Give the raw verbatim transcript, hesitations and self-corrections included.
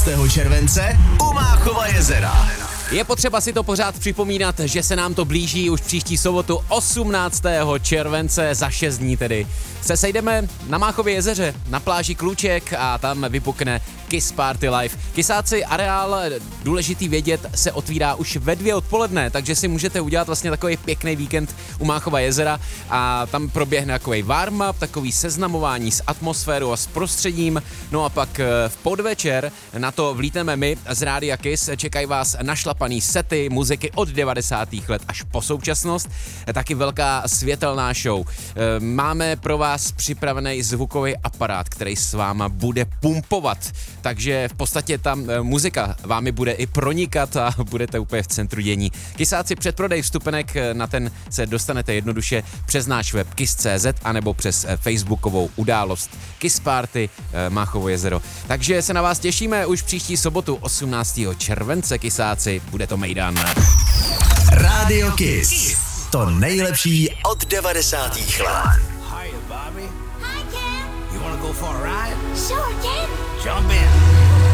osmnáctého července u Máchova jezera. Je potřeba si to pořád připomínat, že se nám to blíží už příští sobotu osmnáctého července, za šest dní tedy. Se sejdeme na Máchově jezeře, na pláži Kluček a tam vypukne Kiss Party Live. Kisáci, areál, důležitý vědět, se otvírá už ve dvě odpoledne, takže si můžete udělat vlastně takový pěkný víkend u Máchova jezera a tam proběhne takový warm-up, takový seznamování s atmosférou a s prostředím. No a pak v podvečer na to vlítneme my z Rádia Kiss, čekají vás našlapaný sety, muziky od devadesátých let až po současnost, taky velká světelná show. Máme pro vás připravený zvukový aparát, který s váma bude pumpovat, takže v podstatě tam muzika vámi bude i pronikat a budete úplně v centru dění. Kisáci, předprodej vstupenek, na ten se dostanete jednoduše přes náš web kiss tečka cé zet anebo přes facebookovou událost Kiss Party Máchovo jezero. Takže se na vás těšíme už příští sobotu osmnáctého července, Kisáci, bude to mejdan. Rádio Kiss. To nejlepší od devadesátých let. Hiya, Bobby. Hi, Ken. You wanna go for a ride? Sure, Ken. Jump in.